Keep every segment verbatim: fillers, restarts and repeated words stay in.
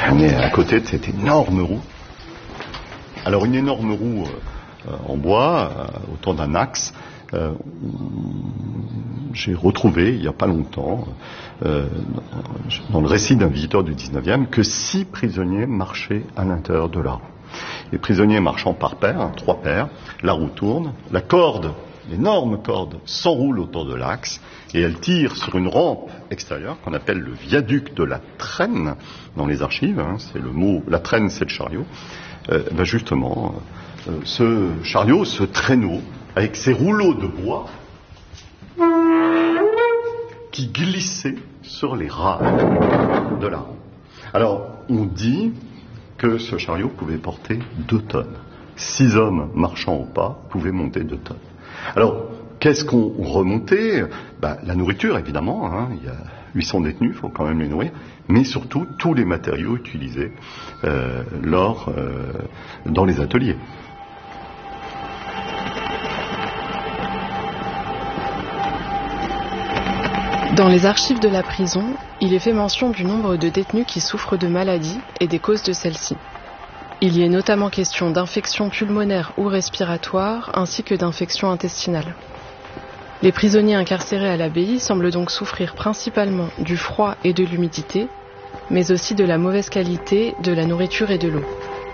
on est à côté de cette énorme roue. Alors une énorme roue euh, en bois, euh, autour d'un axe, euh, j'ai retrouvé il n'y a pas longtemps, euh, dans le récit d'un visiteur du dix-neuvième, que six prisonniers marchaient à l'intérieur de la roue. Les prisonniers marchant par paires, hein, trois paires, la roue tourne, la corde, l'énorme corde, s'enroule autour de l'axe et elle tire sur une rampe extérieure qu'on appelle le viaduc de la traîne dans les archives. Hein, c'est le mot, la traîne, c'est le chariot. Euh, ben justement, euh, ce chariot, ce traîneau, avec ses rouleaux de bois qui glissaient sur les rails de la roue. Alors, on dit que ce chariot pouvait porter deux tonnes. Six hommes marchant au pas pouvaient monter deux tonnes. Alors, qu'est-ce qu'on remontait ? Ben, la nourriture, évidemment. Hein, il y a huit cents détenus, il faut quand même les nourrir. Mais surtout, tous les matériaux utilisés euh, lors, euh, dans les ateliers. Dans les archives de la prison, il est fait mention du nombre de détenus qui souffrent de maladies et des causes de celles-ci. Il y est notamment question d'infections pulmonaires ou respiratoires, ainsi que d'infections intestinales. Les prisonniers incarcérés à l'abbaye semblent donc souffrir principalement du froid et de l'humidité, mais aussi de la mauvaise qualité de la nourriture et de l'eau.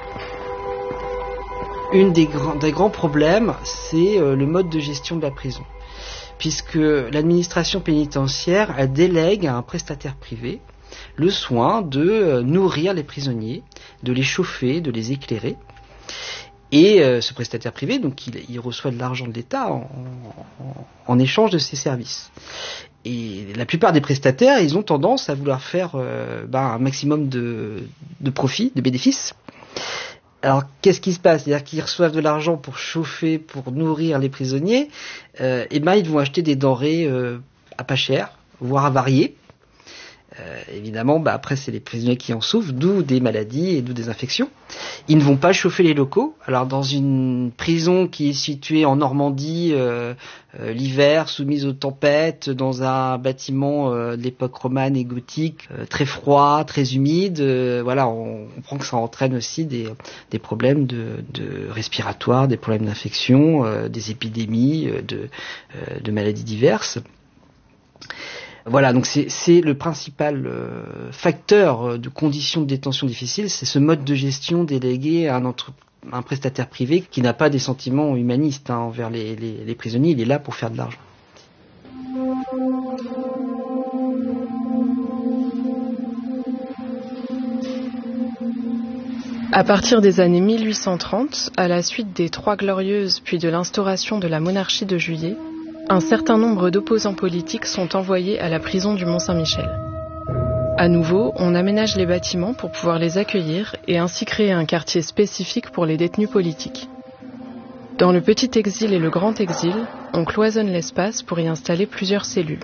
Une des grands, des grands problèmes, c'est euh, le mode de gestion de la prison, puisque l'administration pénitentiaire elle délègue à un prestataire privé le soin de euh, nourrir les prisonniers, de les chauffer, de les éclairer. Et euh, ce prestataire privé, donc, il, il reçoit de l'argent de l'État en, en, en échange de ses services. Et la plupart des prestataires, ils ont tendance à vouloir faire euh, ben, un maximum de, de profit, de bénéfices. Alors, qu'est-ce qui se passe ? C'est-à-dire qu'ils reçoivent de l'argent pour chauffer, pour nourrir les prisonniers, euh, et ben ils vont acheter des denrées euh, à pas cher, voire avariées. Euh, évidemment, bah après c'est les prisonniers qui en souffrent, d'où des maladies et d'où des infections. Ils ne vont pas chauffer les locaux. Alors dans une prison qui est située en Normandie, euh, euh, l'hiver, soumise aux tempêtes, dans un bâtiment euh, de l'époque romane et gothique, euh, très froid, très humide, euh, voilà, on comprend que ça entraîne aussi des, des problèmes de, de respiratoires, des problèmes d'infection, euh, des épidémies, euh, de, euh, de maladies diverses. Voilà, donc c'est, c'est le principal euh, facteur de conditions de détention difficiles, c'est ce mode de gestion délégué à un, entre, un prestataire privé qui n'a pas des sentiments humanistes hein, envers les, les, les prisonniers, il est là pour faire de l'argent. À partir des années mille huit cent trente, à la suite des Trois Glorieuses puis de l'instauration de la monarchie de Juillet, un certain nombre d'opposants politiques sont envoyés à la prison du Mont-Saint-Michel. À nouveau, on aménage les bâtiments pour pouvoir les accueillir et ainsi créer un quartier spécifique pour les détenus politiques. Dans le petit exil et le grand exil, on cloisonne l'espace pour y installer plusieurs cellules.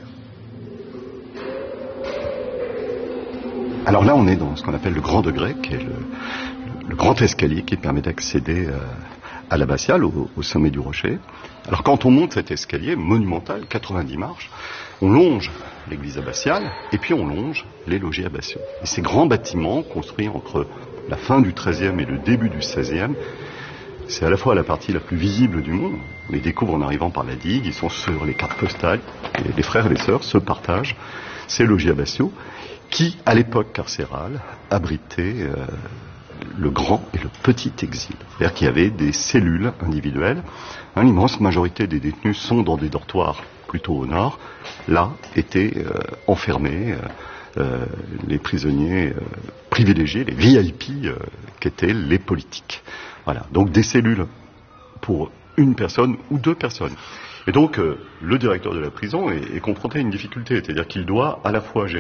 Alors là, on est dans ce qu'on appelle le grand degré, qui est le, le, le grand escalier qui permet d'accéder euh, à l'abbatiale, au, au sommet du rocher. Alors quand on monte cet escalier monumental, quatre-vingt-dix marches, on longe l'église abbatiale et puis on longe les logis abbatiaux. Et ces grands bâtiments construits entre la fin du treizième et le début du seizième, c'est à la fois la partie la plus visible du monde. On les découvre en arrivant par la digue, ils sont sur les cartes postales, et les frères et les sœurs se partagent ces logis abbatiaux qui, à l'époque carcérale, abritaient euh, le grand et le petit exil. C'est-à-dire qu'il y avait des cellules individuelles. Hein, l'immense majorité des détenus sont dans des dortoirs plutôt au nord. Là étaient euh, enfermés euh, euh, les prisonniers euh, privilégiés, les V I P euh, qu'étaient les politiques. Voilà, donc des cellules pour une personne ou deux personnes. Et donc, euh, le directeur de la prison est, est confronté à une difficulté, c'est-à-dire qu'il doit à la fois gérer